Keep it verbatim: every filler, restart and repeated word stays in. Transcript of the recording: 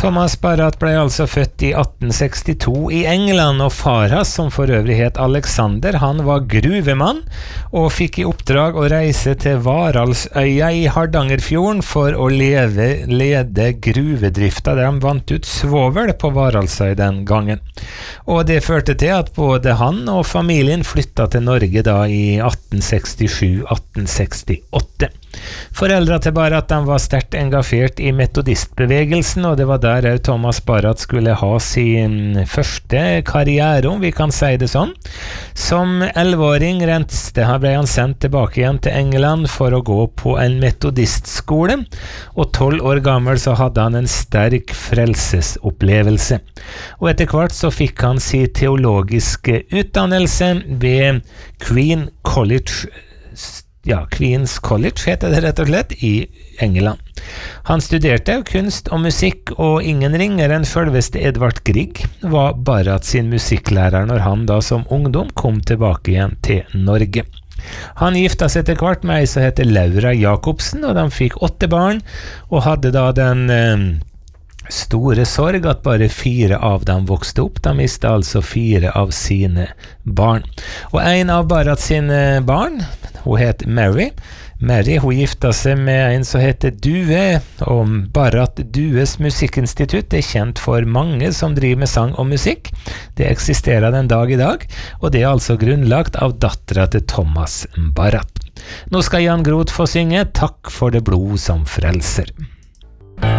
Thomas Barratt ble altså født i atten sekstito i England, og far hans, som for øvrig het Alexander, han var gruvemann, og fikk i oppdrag å reise til Varaldsøya i Hardangerfjorden for å leve, lede gruvedrifta der de vant ut svovel på Varaldsøy den gangen. Og det førte til at både han og familien flytta til Norge da i atten sekstisju til atten sekstiåtte. Foreldra til Barratt de var sterkt engasjert i metodistbevegelsen, og det var der også Thomas Barratt skulle ha sin første karriere, om vi kan si det sånn. Som elleveåring renste han ble han sendt tilbake igjen til England for å gå på en metodistskole, og tolv år gammel så hadde han en sterk frelsesopplevelse. Og etter hvert så fikk han sin teologiske utdannelse ved Queen College, ja, Queen's College heter det rett og slett, i England. Han studerte kunst og musikk, og ingen ringere enn selveste Edvard Grieg var Barratt sin musikklærer når han da som ungdom kom tilbake igjen til Norge. Han gifta seg etter hvert med ei som heter Laura Jacobsen, og de fikk åtte barn, og hadde da den eh, store sorg at bare fire av dem vokste opp. De mistet altså fire av sine barn. Og en av Barratt sine barn, hun het Mary. Mary, hun gifta seg med en som heter Due, og Barratt Dues musikkinstitutt er kjent for mange som driver med sang og musikk. Det eksisterer den dag i dag, og det er altså grunnlagt av dattera til Thomas Barratt. Nå skal Jan Groth få synge «Takk for det blod som frelser».